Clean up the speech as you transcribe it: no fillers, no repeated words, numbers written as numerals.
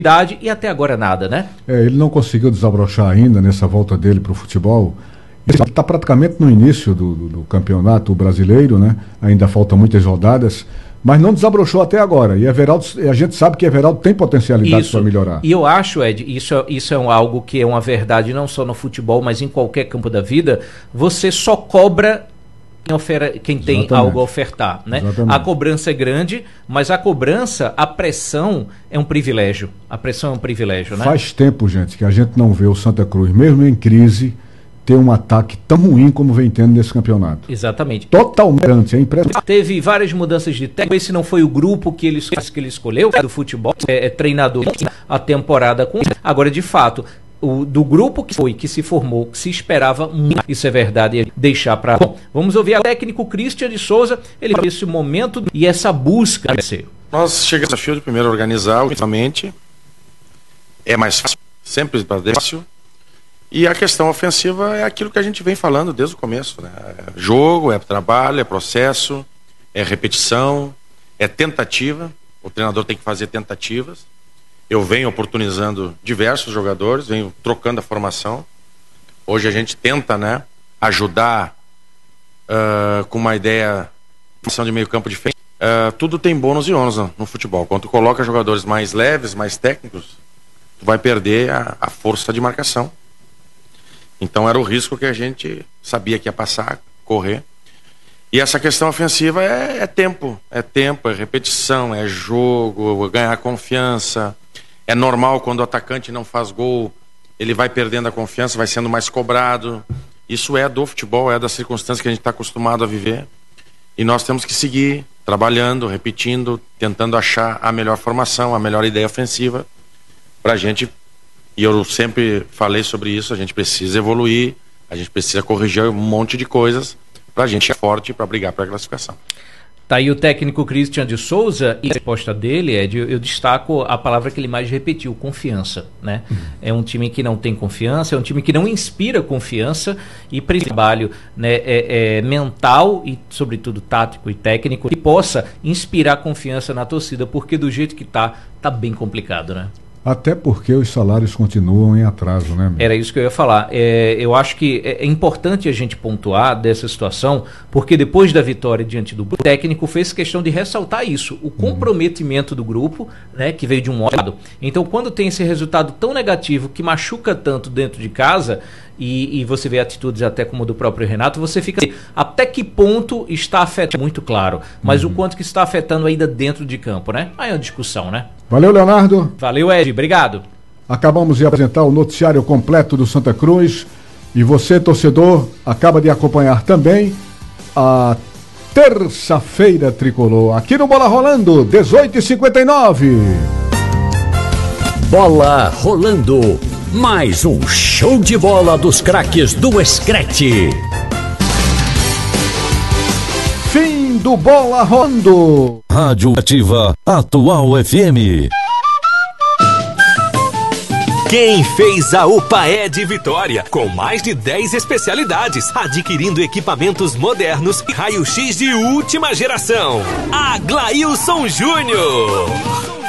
e até agora nada, né? Ele não conseguiu desabrochar ainda nessa volta dele para o futebol. Ele está praticamente no início do campeonato brasileiro, né? Ainda faltam muitas rodadas, mas não desabrochou até agora. E a gente sabe que Everaldo tem potencialidade para melhorar. E eu acho, Ed, isso é algo que é uma verdade não só no futebol, mas em qualquer campo da vida. Você só cobra quem tem algo a ofertar, né? A cobrança é grande, mas a pressão é um privilégio. A pressão é um privilégio, né? Faz tempo, gente, que a gente não vê o Santa Cruz, mesmo em crise, ter um ataque tão ruim como vem tendo nesse campeonato. Exatamente. Totalmente, é impressionante. Teve várias mudanças de técnico. Esse não foi o grupo que ele escolheu do futebol, treinador a temporada com. Agora, de fato, do grupo que se formou, que se esperava muito, isso é verdade, deixar para. Bom, vamos ouvir o técnico Christian de Souza, ele fala esse momento e essa busca. Nós chegamos ao desafio de primeiro organizar, ultimamente é mais fácil, sempre fácil. E a questão ofensiva é aquilo que a gente vem falando desde o começo, né? É jogo, é trabalho, é processo, é repetição, é tentativa. O treinador tem que fazer tentativas. Eu venho oportunizando diversos jogadores, venho trocando a formação. Hoje a gente tenta, né, ajudar com uma ideia de meio campo diferente. Tudo tem bônus e ônus no futebol. Quando tu coloca jogadores mais leves, mais técnicos, tu vai perder a força de marcação. Então era o risco que a gente sabia que ia passar, correr. E essa questão ofensiva é tempo, é repetição, é jogo, ganhar confiança. É normal quando o atacante não faz gol, ele vai perdendo a confiança, vai sendo mais cobrado. Isso é do futebol, é das circunstâncias que a gente está acostumado a viver. E nós temos que seguir trabalhando, repetindo, tentando achar a melhor formação, a melhor ideia ofensiva para a gente. E eu sempre falei sobre isso, a gente precisa evoluir, a gente precisa corrigir um monte de coisas para a gente ser forte para brigar pela classificação. Tá aí o técnico Christian de Souza, e a resposta dele, Ed, eu destaco a palavra que ele mais repetiu, confiança, né? É um time que não tem confiança, é um time que não inspira confiança e trabalho, né, mental e, sobretudo, tático e técnico, que possa inspirar confiança na torcida, porque do jeito que tá bem complicado, né? Até porque os salários continuam em atraso, né? Era isso que eu ia falar. Eu acho que é importante a gente pontuar dessa situação, porque depois da vitória diante do grupo, o técnico fez questão de ressaltar isso, o comprometimento do grupo, né, que veio de um lado. Então, quando tem esse resultado tão negativo, que machuca tanto dentro de casa, e você vê atitudes até como do próprio Renato, você fica assim, até que ponto está afetando, muito claro, mas o quanto que está afetando ainda dentro de campo, né? Aí é uma discussão, né? Valeu, Leonardo. Valeu, Ed. Obrigado. Acabamos de apresentar o noticiário completo do Santa Cruz e você, torcedor, acaba de acompanhar também a terça-feira tricolor aqui no Bola Rolando, 18h59. Bola Rolando. Mais um show de bola dos craques do Escrete. Fim do Bola Rolando. Rádio Ativa Atual FM. Quem fez a UPA é de Vitória, com mais de 10 especialidades, adquirindo equipamentos modernos e raio-x de última geração. Aglailson Júnior.